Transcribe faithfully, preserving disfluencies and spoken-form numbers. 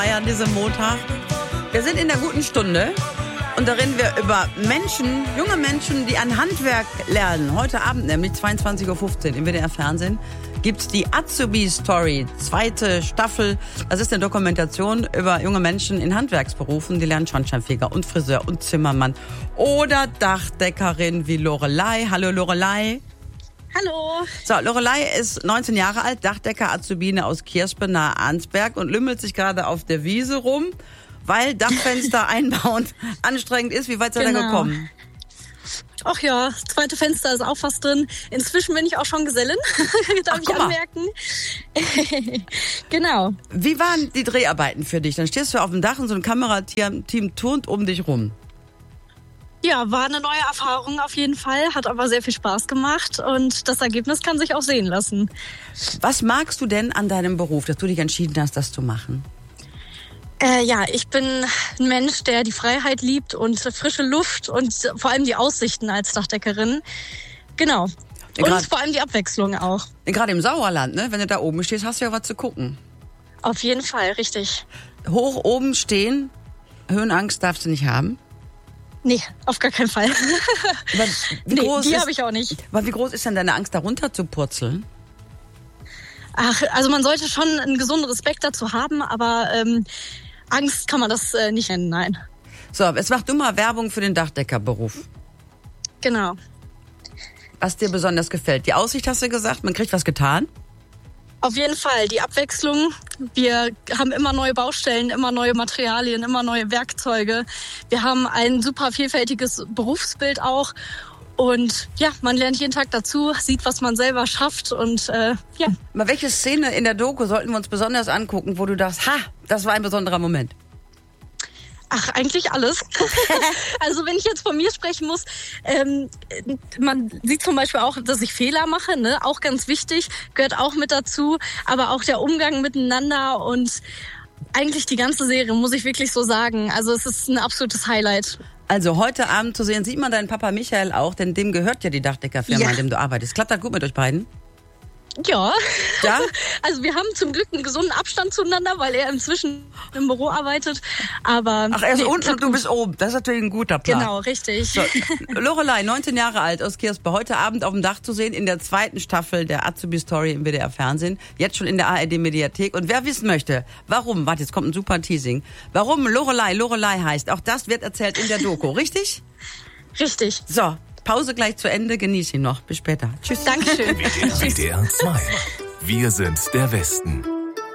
An diesem Montag. Wir sind in der guten Stunde und da reden wir über Menschen, junge Menschen, die ein Handwerk lernen. Heute Abend, nämlich zweiundzwanzig Uhr fünfzehn im W D R Fernsehen, gibt's die Azubi-Story, zweite Staffel. Das ist eine Dokumentation über junge Menschen in Handwerksberufen. Die lernen Schornsteinfeger und Friseur und Zimmermann oder Dachdeckerin wie Lorelei. Hallo Lorelei. Hallo. So, Lorelei ist neunzehn Jahre alt, Dachdecker-Azubine aus Kierspe nahe Arnsberg und lümmelt sich gerade auf der Wiese rum, weil Dachfenster einbauen anstrengend ist. Wie weit seid ihr Genau. gekommen? Ach ja, das zweite Fenster ist auch fast drin. Inzwischen bin ich auch schon Gesellin, darf Ach, ich guck mal. anmerken. Genau. Wie waren die Dreharbeiten für dich? Dann stehst du auf dem Dach und so ein Kamerateam Team turnt um dich rum. Ja, war eine neue Erfahrung auf jeden Fall, hat aber sehr viel Spaß gemacht und das Ergebnis kann sich auch sehen lassen. Was magst du denn an deinem Beruf, dass du dich entschieden hast, das zu machen? Äh, ja, ich bin ein Mensch, der die Freiheit liebt und frische Luft und vor allem die Aussichten als Dachdeckerin. Genau. Ja, grad- und vor allem die Abwechslung auch. Gerade im Sauerland, ne? Wenn du da oben stehst, hast du ja was zu gucken. Auf jeden Fall, richtig. Hoch oben stehen, Höhenangst darfst du nicht haben. Nee, auf gar keinen Fall. Aber wie, Nee, groß die ist, habe ich auch nicht. aber wie groß ist denn deine Angst, da runter zu purzeln? Ach, also man sollte schon einen gesunden Respekt dazu haben, aber ähm, Angst kann man das äh, nicht nennen, nein. So, jetzt mach du mal Werbung für den Dachdeckerberuf. Genau. Was dir besonders gefällt. Die Aussicht hast du gesagt, man kriegt was getan. Auf jeden Fall, die Abwechslung. Wir haben immer neue Baustellen, immer neue Materialien, immer neue Werkzeuge. Wir haben ein super vielfältiges Berufsbild auch. Und ja, man lernt jeden Tag dazu, sieht, was man selber schafft und äh, ja. Mal welche Szene in der Doku sollten wir uns besonders angucken, wo du dachtest, ha, das war ein besonderer Moment? Ach, eigentlich alles. Also wenn ich jetzt von mir sprechen muss, ähm, man sieht zum Beispiel auch, dass ich Fehler mache, ne? Auch ganz wichtig, gehört auch mit dazu. Aber auch der Umgang miteinander und eigentlich die ganze Serie, muss ich wirklich so sagen. Also es ist ein absolutes Highlight. Also heute Abend zu sehen, sieht man deinen Papa Michael auch, denn dem gehört ja die Dachdeckerfirma, Ja. in dem du arbeitest. Klappt das gut mit euch beiden? Ja. Ja? Also wir haben zum Glück einen gesunden Abstand zueinander, weil er inzwischen im Büro arbeitet. Aber Ach, er ist nee, unten klappt und du gut. bist oben. Das ist natürlich ein guter Plan. Genau, richtig. So, Lorelei, neunzehn Jahre alt aus Kierspe, heute Abend auf dem Dach zu sehen in der zweiten Staffel der Azubi-Story im W D R Fernsehen, jetzt schon in der A R D-Mediathek. Und wer wissen möchte, warum, warte, jetzt kommt ein super Teasing, warum Lorelei Lorelei heißt, auch das wird erzählt in der Doku, richtig? Richtig. So, Pause gleich zu Ende, genieß ihn noch. Bis später. Tschüss. Dankeschön. W D R zwei. Wir sind der Westen.